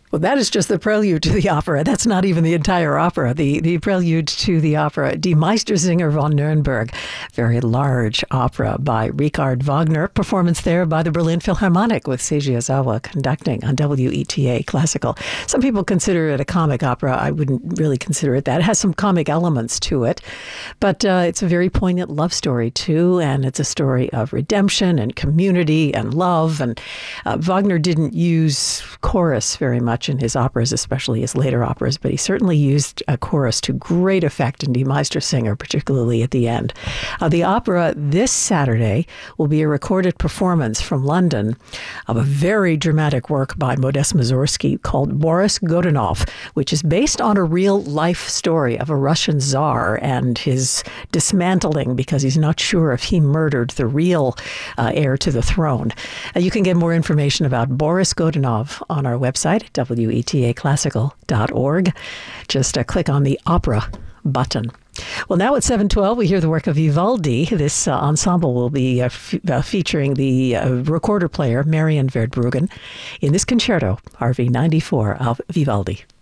Well, that is just the prelude to the opera. That's not even the entire opera. The prelude to the opera, Die Meistersinger von Nürnberg, very large opera by Richard Wagner. Performance there by the Berlin Philharmonic with Seiji Ozawa conducting on WETA Classical. Some people consider it a comic opera. I wouldn't really consider it that. It has some comic elements to it, but it's a very poignant love story too, and it's a story of redemption and community and love. And Wagner didn't use chorus very much in his operas, especially his later operas, but he certainly used a chorus to great effect in Die Meistersinger, particularly at the end. The opera this Saturday will be a recorded performance from London of a very dramatic work by Modest Mussorgsky called Boris Godunov, which is based on a real-life story of a Russian Tsar and his dismantling because he's not sure if he murdered the real heir to the throne. You can get more information about Boris Godunov on our website, WETAClassical.org. Just click on the opera button. Well, now at 7:12, we hear the work of Vivaldi. This ensemble will be featuring the recorder player Marian Verbruggen in this concerto, RV 94 of Vivaldi.